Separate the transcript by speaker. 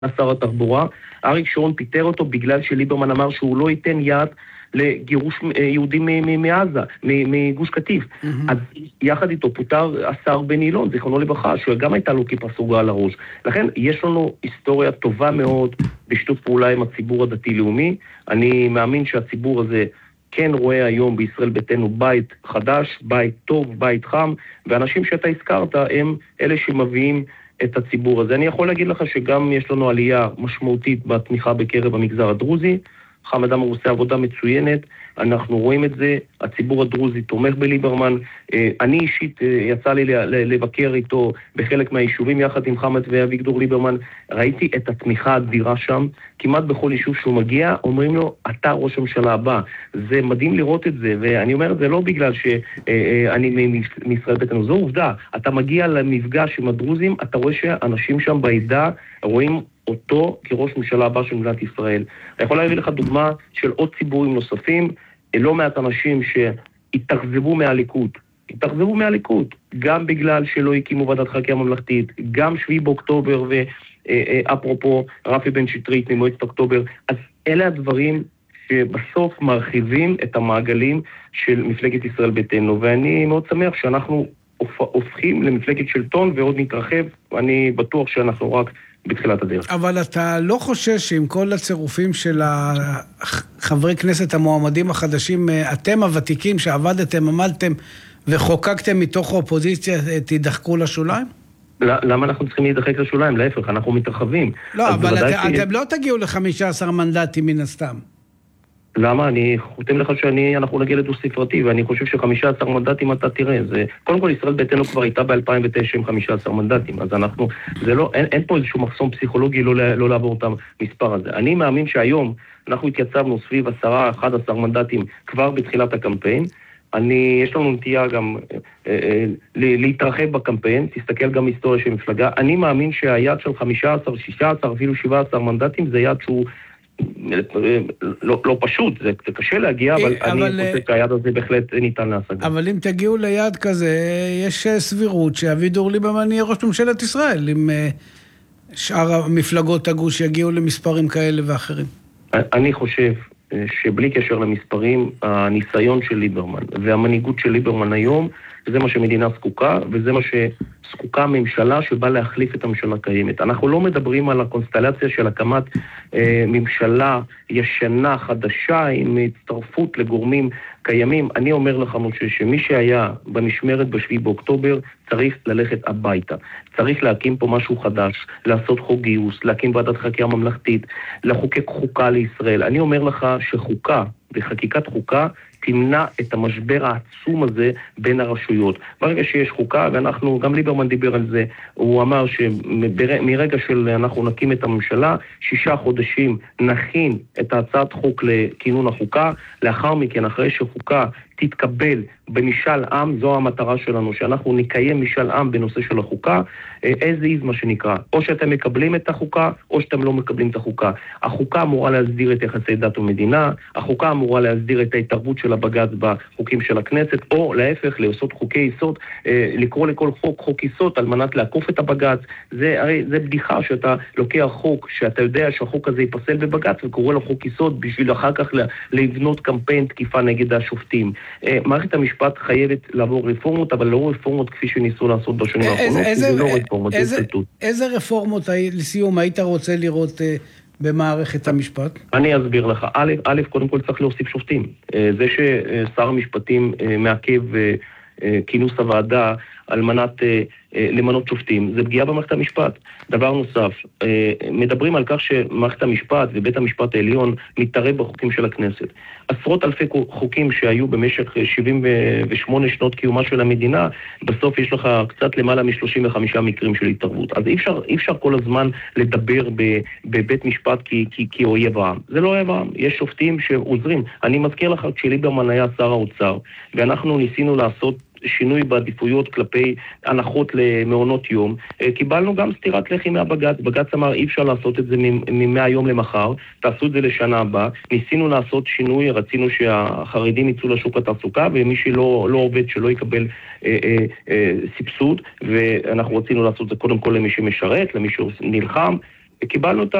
Speaker 1: שר התחבורה, אריק שרון פיטר אותו בגלל שליברמן אמר שהוא לא ייתן יד לגירוש יהודים מעזה, מגוש קטיף. אז יחד איתו פוטר השר בני אילון, זיכרונו לברכה, שגם הייתה לו כיפה סרוגה על הראש. לכן יש לנו היסטוריה טובה מאוד בשיתוף פעולה עם הציבור הדתי-לאומי. אני מאמין שהציבור הזה כן רואה היום בישראל ביתנו בית חדש, בית טוב, בית חם, ואנשים שאתה הזכרת הם אלה שמביאים את הציבור הזה. אני יכול להגיד לך שגם יש לנו עלייה משמעותית בתמיכה בקרב המגזר הדרוזי. חמד עמאר עושה עבודה מצוינת, אנחנו רואים את זה, הציבור הדרוזי תומך בליברמן. אני אישית יצא לי לבקר איתו בחלק מהיישובים יחד עם חמד ואביגדור ליברמן, ראיתי את התמיכה האדירה שם, כמעט בכל יישוב שהוא מגיע, אומרים לו, אתה ראש הממשלה הבא. זה מדהים לראות את זה, ואני אומר את זה לא בגלל שאני מישראל ביתנו, זו עובדה. אתה מגיע למפגש עם הדרוזים, אתה רואה שאנשים שם בעדה רואים אותו כראש ממשלה הבא של מדינת ישראל. אני יכול להביא לך דוגמה של עוד ציבורים נוספים, לא מעט אנשים שהתאכזבו מהליכוד, גם בגלל שלא הקימו ועדת חקירה ממלכתית, גם 7 באוקטובר ואפרופו רפי בן שטרית ממועצת אוקטובר, אז אלה הדברים שבסוף מרחיבים את המעגלים של מפלגת ישראל ביתנו, ואני מאוד שמח שאנחנו הופכים למפלגת שלטון ועוד נתרחב, ואני בטוח שאנחנו רק בתחילת הדרך.
Speaker 2: אבל אתה לא חושש שעם כל הצירופים של חברי כנסת המועמדים החדשים, אתם הוותיקים שעבדתם, עמדתם וחוקקתם מתוך האופוזיציה, תידחקו לשוליים?
Speaker 1: למה אנחנו צריכים להידחק לשוליים? להפך, אנחנו מתרחבים.
Speaker 2: לא, אבל אתם לא תגיעו ל-15 מנדטים מן הסתם.
Speaker 1: למה? אני חותם לך שאנחנו נגיע לדו ספרתי, ואני חושב ש15 מנדטים אתה תראה. קודם כל, ישראל ביתנו כבר הייתה ב-2009 עם 15 מנדטים, אז אין פה איזשהו מחסום פסיכולוגי לא לעבור את המספר הזה. אני מאמין שהיום אנחנו התייצבנו סביב 10-11 מנדטים כבר בתחילת הקמפיין. יש לנו נטייה גם להתרחב בקמפיין, תסתכל גם היסטוריה של מפלגה. אני מאמין שהיעד של 15, 16, אפילו 17 מנדטים זה יעד שהוא לא פשוט, זה קשה להגיע, אבל אני חושב שהיד הזה בהחלט ניתן להשגה.
Speaker 2: אבל אם תגיעו ליד כזה, יש סבירות שאביגדור ליברמן יהיה ראש ממשלת ישראל, אם שאר המפלגות הגוש יגיעו למספרים כאלה ואחרים. אני
Speaker 1: חושב שבלי קשר למספרים, הניסיון של ליברמן והמנהיגות של ליברמן היום, זה מה שמדינה זקוקה, וזה מה שזקוקה ממשלה שבא להחליף את הממשלה הקיימת. אנחנו לא מדברים על הקונסטלציה של הקמת ממשלה ישנה, חדשה, עם הצטרפות לגורמים קיימים. אני אומר לך, משה, שמי שהיה במשמרת ב7 באוקטובר, צריך ללכת הביתה. צריך להקים פה משהו חדש, לעשות חוק גיוס, להקים ועדת חקירה ממלכתית, לחוקק חוקה לישראל. אני אומר לך שחוקה, בחקיקת חוקה, תמנע את המשבר העצום הזה בין הרשויות. ברגע שיש חוקה, ואנחנו, גם ליברמן דיבר על זה, הוא אמר שמרגע אנחנו נקים את הממשלה, 6 חודשים נכין את הצעת חוק לכינון החוקה, לאחר מכן, אחרי שחוקה תתקבל במשאל עם, זו המטרה שלנו, שאנחנו נקיים משאל עם בנושא של החוקה, איזה מה שנקרא, או שאתם מקבלים את החוקה, או שאתם לא מקבלים את החוקה. החוקה אמורה להסדיר את יחסי דת ומדינה, החוקה אמורה להסדיר את ההתערבות של הבג"ץ בחוקים של הכנסת, או להפך, לעשות חוקי יסוד, לקרוא לכל חוק יסוד על מנת לעקוף את הבג"ץ. הרי זה בדיחה שאתה לוקח חוק, שאתה יודע שהחוק הזה ייפסל בבג"ץ, וקורא לו חוק יסוד בשביל אחר כך לבנות קמפיין תקיפה נגד השופטים. מערכת המשפט חייבת לעבור רפורמות, אבל לא רפורמות כפי שניסו לעשות בשנים האחרונות, זה לא רפורמות, זה סלטות.
Speaker 2: איזה רפורמות לסיום היית רוצה לראות במערכת המשפט?
Speaker 1: אני אסביר לך. א', קודם כל צריך להוסיף שופטים. זה ששר המשפטים מעכב כינוס הוועדה על מנת למנות שופטים, זה פגיעה במערכת המשפט. דבר נוסף, מדברים על כך שמערכת המשפט ובית המשפט העליון מתערב בחוקים של הכנסת. עשרות אלפי חוקים שהיו במשך 78 שנות קיומה של המדינה, בסוף יש לך קצת למעלה מ-35 מקרים של התערבות. אז אי אפשר כל הזמן לדבר בבית משפט כאויב העם. זה לא אויב העם, יש שופטים שעוזרים. אני מזכיר לך כשליברמן היה שר האוצר, ואנחנו ניסינו לעשות שינוי בעדיפויות כלפי הנחות למעונות יום, קיבלנו גם סתירת לחי מהבג"ץ. בג"ץ אמר אי אפשר לעשות את זה מהיום למחר, תעשו את זה לשנה הבאה. ניסינו לעשות שינוי, רצינו שהחרדים יצאו לשוק התעסוקה, ומי שלא עובד שלא יקבל סבסוד, ואנחנו רצינו לעשות את זה קודם כל למי שמשרת, למי שנלחם. וקיבלנו את